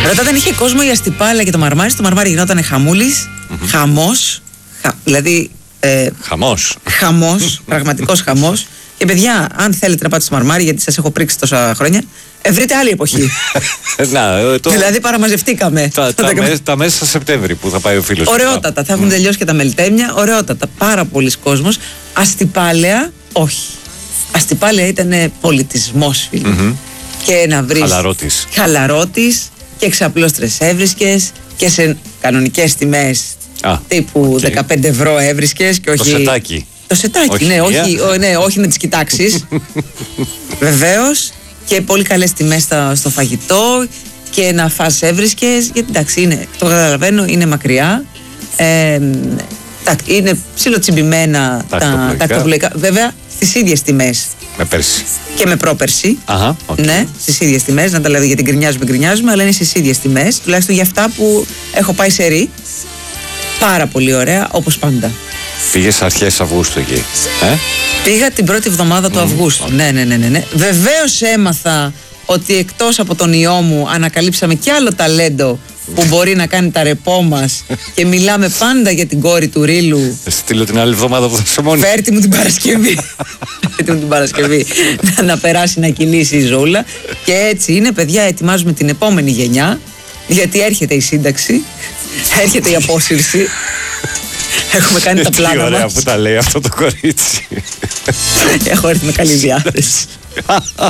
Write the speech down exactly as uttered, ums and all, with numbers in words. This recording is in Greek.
Ρωτά, όταν είχε κόσμο η Αστυπάλαια και το Μαρμάρι, στο Μαρμάρι γινόταν χαμούλης, mm-hmm. χαμός, χα, δηλαδή. Ε, χαμός. Χαμός, πραγματικός χαμός. Και παιδιά, αν θέλετε να πάτε στο Μαρμάρι, γιατί σας έχω πρίξει τόσα χρόνια, ε, βρείτε άλλη εποχή. Να, το... Δηλαδή παραμαζευτήκαμε. Τα, τα, τα, τα μέσα Σεπτέμβρη που θα πάει ο φίλος. Ωραιότατα, θα έχουν mm. τελειώσει και τα μελτέμια. Ωραιότατα, πάρα πολλοί κόσμος. Αστυπάλαια, όχι. Αστυπάλαια ήταν πολιτισμός, φίλοι. Mm-hmm. Και να βρεις χαλαρότης. Χαλαρότης και εξαπλώστρες έβρισκες και σε κανονικές τιμές ah, τύπου okay. δεκαπέντε ευρώ έβρισκες και όχι. Το σετάκι. Το σετάκι, όχι, ναι, όχι, ο, ναι, όχι να τις κοιτάξεις. Βεβαίως. Και πολύ καλές τιμές στο, στο φαγητό και να φας έβρισκες. Γιατί εντάξει, είναι, το καταλαβαίνω, είναι μακριά. Ε, είναι ψιλοτσιμπημένα τα, τα ακτοπλοϊκά. Βέβαια, στις ίδιες τιμές. Με πέρσι. Και με πρόπερσι. Αχα, okay. Ναι, στις ίδιες τιμές. Να τα λέω γιατί γκρινιάζουμε, γκρινιάζουμε, αλλά είναι στις ίδιες τιμές. Τουλάχιστον για αυτά που έχω πάει σε ρί. Πάρα πολύ ωραία, όπως πάντα. Πήγες αρχές Αυγούστου εκεί. Ε? Πήγα την πρώτη εβδομάδα του mm. Αυγούστου. Okay. Ναι, ναι, ναι, ναι, ναι. Βεβαίως έμαθα ότι εκτός από τον ιό μου ανακαλύψαμε κι άλλο ταλέντο που μπορεί να κάνει τα ρεπό μας και μιλάμε πάντα για την κόρη του Ρίλου. Θα στείλω την άλλη εβδομάδα που θα είσαι μόνη. Φέρτη μου την Παρασκευή. Φέρτη μου την Παρασκευή να, να περάσει να κυλήσει η ζούλα. Και έτσι είναι, παιδιά, ετοιμάζουμε την επόμενη γενιά, γιατί έρχεται η σύνταξη, έρχεται η απόσυρση. Έχουμε κάνει τα πλάνα μας. Τι ωραία που τα λέει αυτό το κορίτσι. Έχω έρθει με καλή διάθεση.